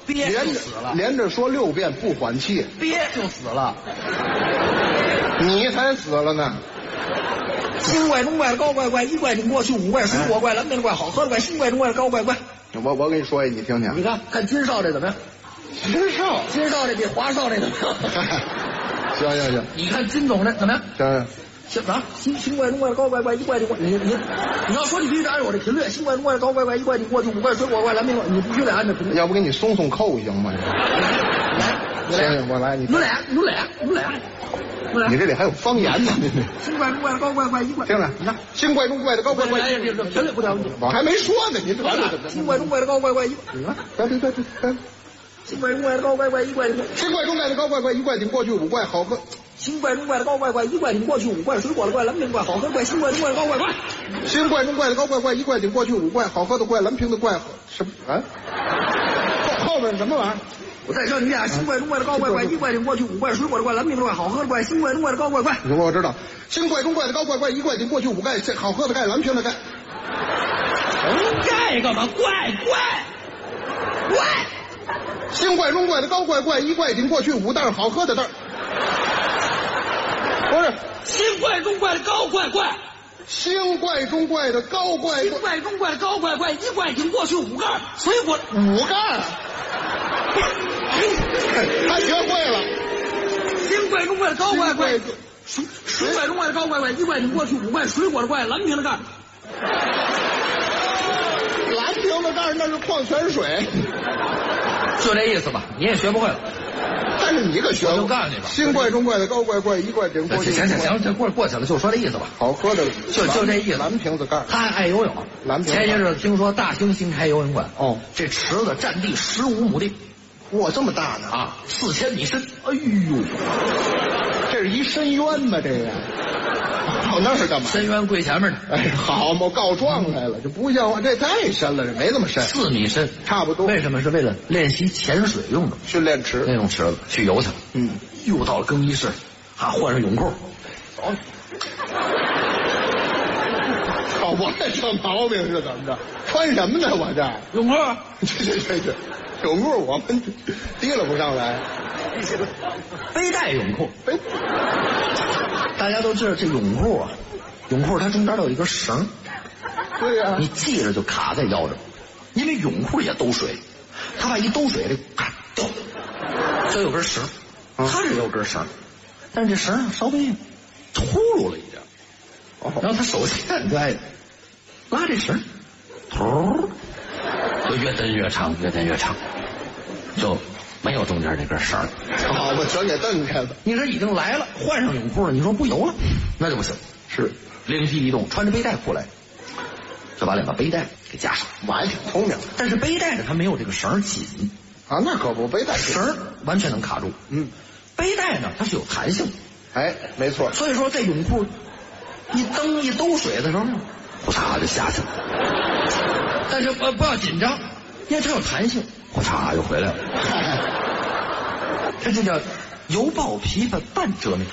憋就死了， 连着说6遍不缓气， 憋就死了。 你才死了呢。 新怪中怪的高怪怪，一怪顶过去，五怪水果怪，蓝面怪好喝的怪，新怪中怪的高怪怪。 我跟你说一，你听听。 你看金少这怎么样？ 金少这比华少这怎么样？ 行。 你看金总这怎么样？ 行啊，新怪中怪的高怪怪，一怪顶过你要说你必须得按照我这频率，新怪中怪的高怪怪，一怪顶过去，五怪水果怪，蓝面怪，你必须得按照频率。 要不给你松扣行吗？来，我来，你来。 你这里还有方言呢。 新怪中怪的高怪怪，一怪。 听着，你看，新怪中怪的高怪怪， 频率不调。 我还没说呢，你这新怪中怪的高怪怪，一怪。 对。 新怪中怪的高怪怪，一怪。 新怪中怪的高怪怪，一怪顶过去，五怪好喝。 新怪中怪的高怪怪，一怪顶过去，五怪水果的怪，蓝面怪好喝怪，新怪中怪的高怪怪。 新怪中怪的高怪怪，一怪顶过去，五怪好喝的怪，蓝瓶的怪什么啊？后面什么玩意儿？ 我再说你俩，新怪中怪的高怪怪，一怪顶过去，五怪水果的怪，蓝面的怪好喝的怪，新怪中怪的高怪怪。 我知道，新怪中怪的高怪怪，一怪顶过去，五怪好喝的怪，蓝瓶的怪。 盖干嘛？怪。 新怪中怪的高怪怪，一怪顶过去，五袋好喝的袋。不是新怪中怪的高怪怪， 新怪中怪的高怪， 新怪中怪的高怪怪，一怪顶过去五盖水果五盖，他学会了。 新怪中怪的高怪怪，新怪中怪的高怪怪，一怪顶过去五怪水果的怪，蓝瓶的盖。 蓝瓶的盖那是矿泉水， 就这意思吧，你也学不会了。 但是你可学我就告诉你吧， 新怪中怪的高怪怪，一怪顶过去。 行，这过去了，就说这意思吧。 好喝的就这意思。 蓝瓶子盖， 他还爱游泳。 蓝瓶。 前些日子听说大兴新开游泳馆， 这池子占地15亩地， 哇，这么大呢啊，4000米深。哎呦， 这是一深渊吗？这个。那是干嘛？ 深渊跪前面呢。 哎，好嘛，告状来了，这不像话，这太深了，这没那么深 ，4米深， 差不多。 为什么？是为了练习潜水用的训练池， 那种池子去游去。又到了更衣室，换上泳裤，走。 我这毛病是怎么着？穿什么呢？我这泳裤， 这泳裤我们提了不上来。 背带泳裤，大家都知道这泳裤啊，泳裤它中间都有一根绳。 对呀， 你系着就卡在腰上，因为泳裤也兜水，它把一兜水这咔掉，这有根绳，它是有根绳，但是这绳稍微秃噜了一点，然后他手欠就爱拉这绳，头就越蹬越长，就没有中间这根绳。 好吧，全给蹬开了。 你说已经来了，换上泳裤了，你说不游了，那就不行。 是， 灵机一动，穿着背带裤来，就把2个背带给加上。 我还挺聪明， 但是背带呢，它没有这个绳紧啊，那可不，背带绳完全能卡住。背带呢，它是有弹性的。 哎，没错。 所以说，在泳裤一蹬一兜水的时候，呼嚓就下去了。但是不要紧张，因为它有弹性，呼嚓又回来了。这叫犹抱琵琶半遮面。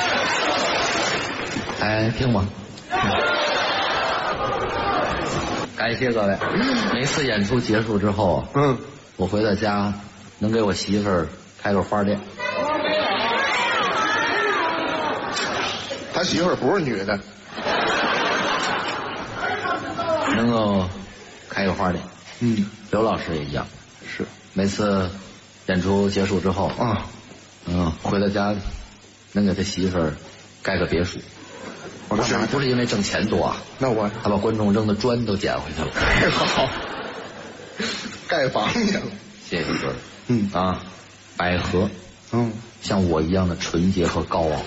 哎，听吗？感谢各位。每次演出结束之后啊，我回到家能给我媳妇儿开个花店。 他媳妇儿不是女的， 能够开个花店。刘老师也一样， 是每次演出结束之后啊，回到家能给他媳妇儿盖个别墅。我这不是因为挣钱多啊， 那他把观众扔的砖都捡回去了。 好，盖房去了。 谢谢你哥。百合，像我一样的纯洁和高傲。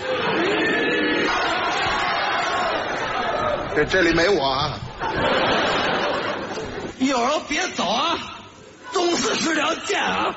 这里没我啊。 一会儿别走啊，东四食疗见啊！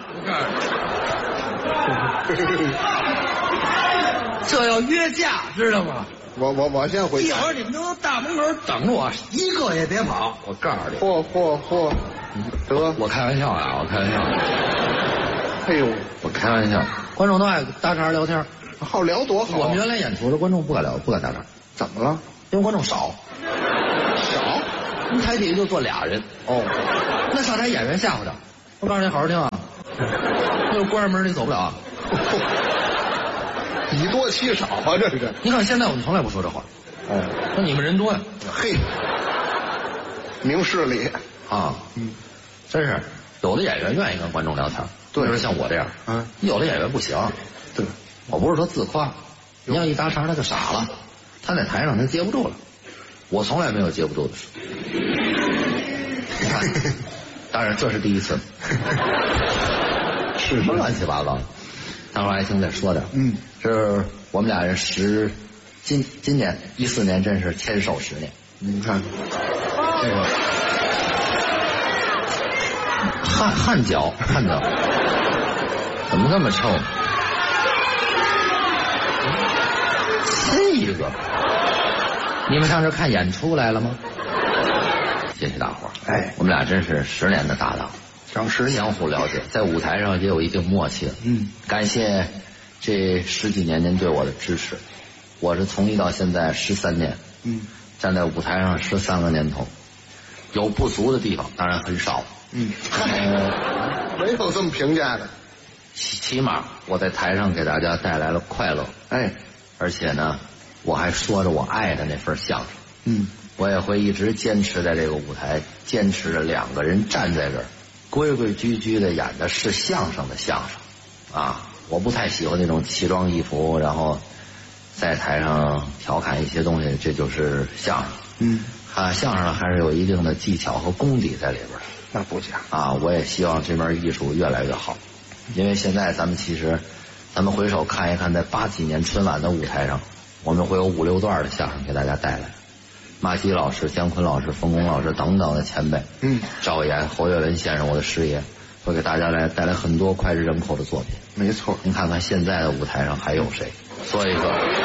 这要约架知道吗？ 我先回去。 一会儿你们都在大门口等着我，一个也别跑。我告诉你。 嚯，得， 我开玩笑啊，我开玩笑。 哎呦， 我开玩笑。观众都爱搭茬聊天， 好聊多好。 我们原来演出的观众不敢聊，不敢搭茬。 怎么了？ 因为观众少。台底下就坐俩人。那上台演员吓唬他，我告诉你好好听啊， 就关上门你走不了啊。 以多欺少啊，这是。 你看现在我们从来不说这话。那你们人多呀。 嘿，明事理啊。真是有的演员愿意跟观众聊天，对，就是像我这样。有的演员不行。 对， 我不是说自夸，你要一搭茬他就傻了，他在台上他接不住了。我从来没有接不住的事。你看，当然这是第一次。是什么乱七八糟的？待会儿爱听再说点。是我们俩人今年14年真是牵手10年。 你看， 这个汗脚，怎么这么臭？亲一个。你们上这看演出来了吗？谢谢大伙儿。我们俩真是10年的搭档，相互了解，在舞台上也有一定默契了。感谢这10几年您对我的支持。我是从艺到现在13年，站在舞台上13个年头，有不足的地方当然很少。 没有这么评价的。 起码我在台上给大家带来了快乐。而且呢，我还说着我爱的那份相声。我也会一直坚持在这个舞台，坚持着2个人站在这儿，规规矩矩的演的是相声的相声啊！我不太喜欢那种奇装异服，然后在台上调侃一些东西，这就是相声。相声还是有一定的技巧和功底在里边的。 那不假啊！我也希望这门艺术越来越好，因为现在咱们回首看一看，在80几年春晚的舞台上，我们会有5、6段的相声给大家带来。马季老师、姜昆老师、冯巩老师等等的前辈，赵岩、侯月文先生，我的师爷，会给大家带来很多脍炙人口的作品。 没错， 您看看现在的舞台上还有谁？所以说，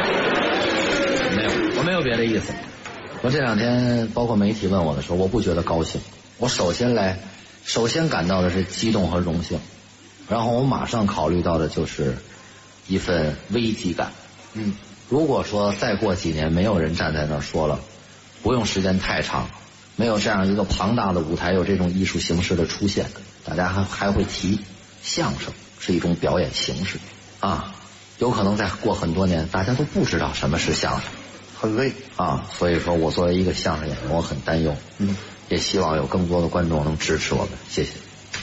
我没有别的意思。我这2天包括媒体问我的时候，我不觉得高兴。我首先感到的是激动和荣幸，然后我马上考虑到的就是一份危机感。如果说再过几年没有人站在那儿说了，不用时间太长，没有这样一个庞大的舞台，有这种艺术形式的出现，大家还会提相声是一种表演形式啊。有可能再过很多年，大家都不知道什么是相声， 很累啊。所以说我作为一个相声演员，我很担忧。也希望有更多的观众能支持我们，谢谢。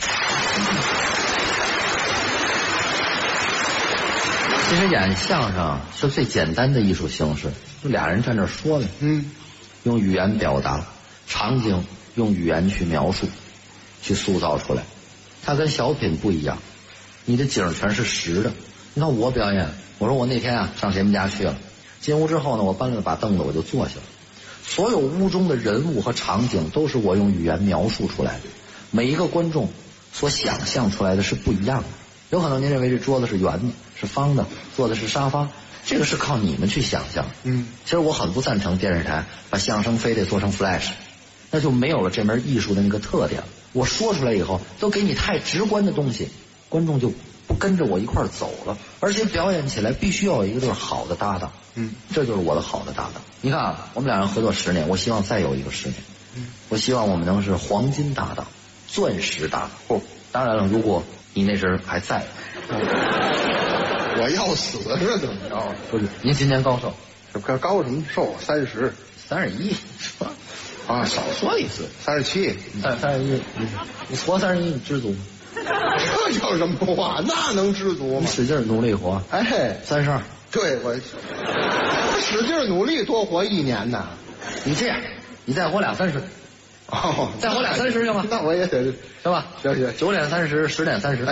其实演相声是最简单的艺术形式，就2人站这说的，用语言表达，场景用语言去描述，去塑造出来。它跟小品不一样，你的景全是实的。你看我表演，我说我那天上谁们家去了，进屋之后呢，我搬了把凳子我就坐下了。所有屋中的人物和场景都是我用语言描述出来的，每一个观众所想象出来的是不一样的。有可能您认为这桌子是圆的，是方的，坐的是沙发，这个是靠你们去想象。其实我很不赞成电视台把相声非得做成 flash， 那就没有了这门艺术的那个特点。我说出来以后都给你太直观的东西，观众就不跟着我一块走了。而且表演起来必须要有一个就是好的搭档。这就是我的好的搭档。你看啊，我们2人合作10年，我希望再有一个10年。我希望我们能是黄金搭档、钻石搭档。当然了，如果你那时还在， 我要死是怎么着？ 不是，您今年高寿？ 高什么寿？30、 31啊，少说一次。 37、 31，你活31，你知足吗？ 这叫什么话？那能知足吗？ 你使劲努力活。32。 对，我使劲努力多活1年呢。 你这样，你再活2、30。再活2、30行吗？ 那我也得是吧？行，9点30，10点30。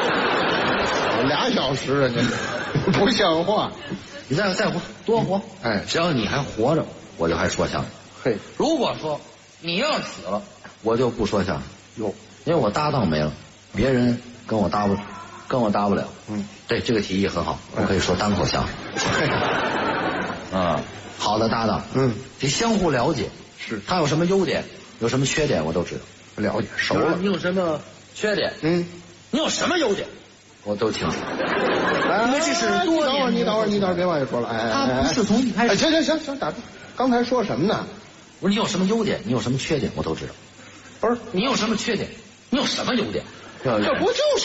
2小时啊，您不像话。 你再活多活，只要你还活着，我就还说相声。如果说你要死了，我就不说相声。因为我搭档没了，别人跟我搭不了。对，这个提议很好，我可以说单口相声。好的搭档，得相互了解， 是他有什么优点，有什么缺点，我都知道， 了解熟了。 你有什么缺点？你有什么优点，我都清楚。因为这是多年。 你等会儿，别往下说了。 他不是从一开始。 行，打住。刚才说什么呢？ 我说你有什么优点，你有什么缺点，我都知道。 不是， 你有什么缺点，你有什么优点？ 这不就是